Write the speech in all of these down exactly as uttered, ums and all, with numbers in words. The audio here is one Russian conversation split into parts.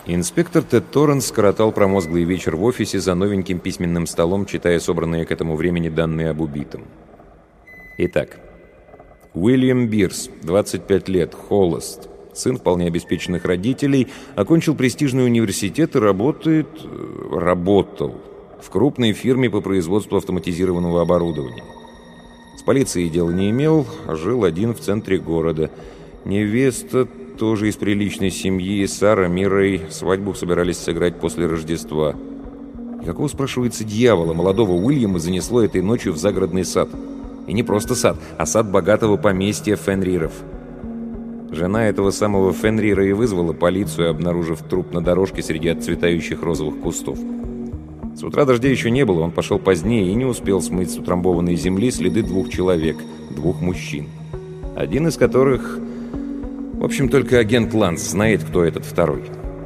Инспектор Тед Торренс скоротал промозглый вечер в офисе за новеньким письменным столом, читая собранные к этому времени данные об убитом. Итак, Уильям Бирс, двадцать пять лет, холост, сын вполне обеспеченных родителей, окончил престижный университет и работает... работал в крупной фирме по производству автоматизированного оборудования. С полицией дела не имел, а жил один в центре города. Невеста тоже из приличной семьи, Сара Миррей, свадьбу собирались сыграть после Рождества. И какого, спрашивается, дьявола молодого Уильяма занесло этой ночью в загородный сад? И не просто сад, а сад богатого поместья Фенриров. Жена этого самого Фенрира и вызвала полицию, обнаружив труп на дорожке среди отцветающих розовых кустов. С утра дождя еще не было, он пошел позднее и не успел смыть с утрамбованной земли следы двух человек, двух мужчин. Один из которых... В общем, только агент Ланс знает, кто этот второй.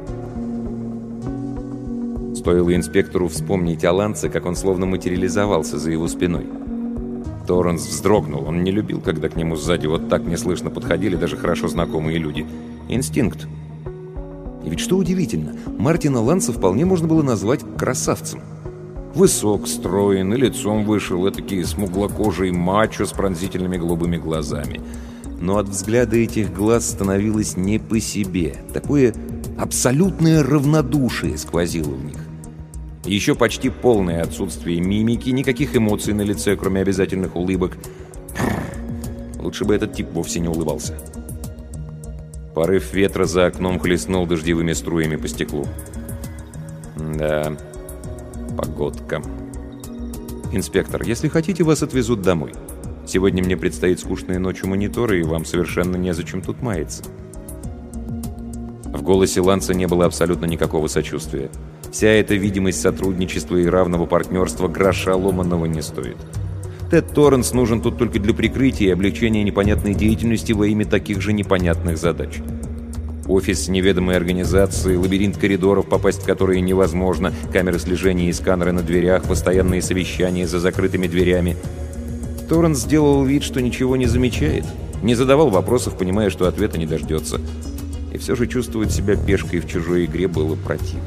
Стоило инспектору вспомнить о Лансе, как он словно материализовался за его спиной. Торренс вздрогнул. Он не любил, когда к нему сзади вот так неслышно подходили даже хорошо знакомые люди. Инстинкт. И ведь что удивительно, Мартина Ланса вполне можно было назвать красавцем. Высок, строен и лицом вышел, этакий смуглокожий мачо с пронзительными голубыми глазами. Но от взгляда этих глаз становилось не по себе. Такое абсолютное равнодушие сквозило в них. И еще почти полное отсутствие мимики, никаких эмоций на лице, кроме обязательных улыбок. Лучше бы этот тип вовсе не улыбался. Порыв ветра за окном хлестнул дождевыми струями по стеклу. Да, погодка. «Инспектор, если хотите, вас отвезут домой. Сегодня мне предстоит скучная ночь у монитора, и вам совершенно незачем тут маяться». В голосе Ланса не было абсолютно никакого сочувствия. Вся эта видимость сотрудничества и равного партнерства гроша ломаного не стоит. Тед Торренс нужен тут только для прикрытия и облегчения непонятной деятельности во имя таких же непонятных задач. Офис неведомой организации, лабиринт коридоров, попасть в которые невозможно, камеры слежения и сканеры на дверях, постоянные совещания за закрытыми дверями. Торренс сделал вид, что ничего не замечает, не задавал вопросов, понимая, что ответа не дождется. И все же чувствовать себя пешкой в чужой игре было противно.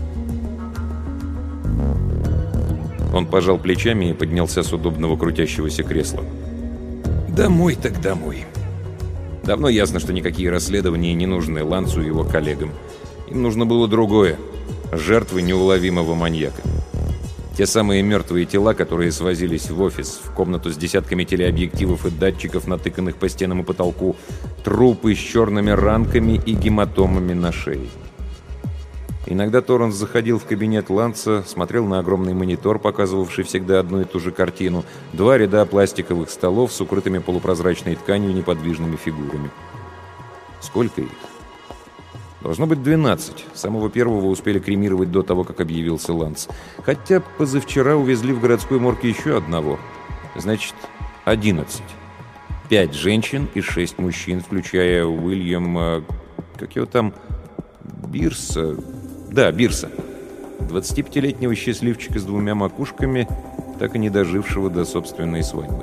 Он пожал плечами и поднялся с удобного крутящегося кресла. «Домой так домой. Давно ясно, что никакие расследования не нужны Лансу и его коллегам. Им нужно было другое — жертвы неуловимого маньяка. Те самые мертвые тела, которые свозились в офис, в комнату с десятками телеобъективов и датчиков, натыканных по стенам и потолку, трупы с черными ранками и гематомами на шее. Иногда Торренс заходил в кабинет Ланса, смотрел на огромный монитор, показывавший всегда одну и ту же картину, два ряда пластиковых столов с укрытыми полупрозрачной тканью неподвижными фигурами. Сколько их? Должно быть двенадцать. Самого первого успели кремировать до того, как объявился Ланс. Хотя позавчера увезли в городской морг еще одного. Значит, одиннадцать. Пять женщин и шесть мужчин, включая Уильяма... Как его там? Бирса... Да, Бирса. двадцатипятилетнего счастливчика с двумя макушками, так и не дожившего до собственной свадьбы.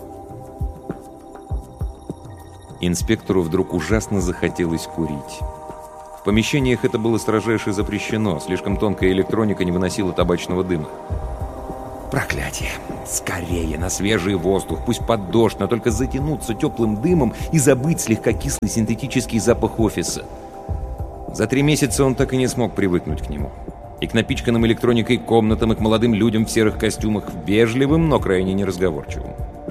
Инспектору вдруг ужасно захотелось курить. В помещениях это было строжайше запрещено, слишком тонкая электроника не выносила табачного дыма. Проклятие! Скорее, на свежий воздух, пусть под дождь, но только затянуться теплым дымом и забыть слегка кислый синтетический запах офиса. За три месяца он так и не смог привыкнуть к нему. И к напичканным электроникой комнатам, и к молодым людям в серых костюмах, вежливым, но крайне неразговорчивым.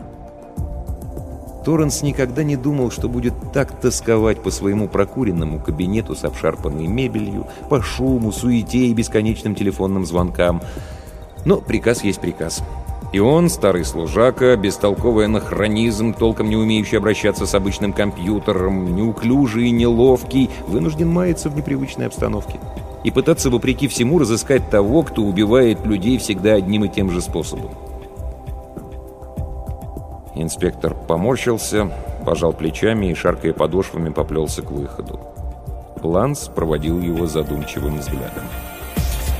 Торренс никогда не думал, что будет так тосковать по своему прокуренному кабинету с обшарпанной мебелью, по шуму, суете и бесконечным телефонным звонкам. Но приказ есть приказ. И он, старый служака, бестолковый анахронизм, толком не умеющий обращаться с обычным компьютером, неуклюжий и неловкий, вынужден маяться в непривычной обстановке и пытаться, вопреки всему, разыскать того, кто убивает людей всегда одним и тем же способом. Инспектор поморщился, пожал плечами и, шаркая подошвами, поплелся к выходу. Ланс проводил его задумчивым взглядом.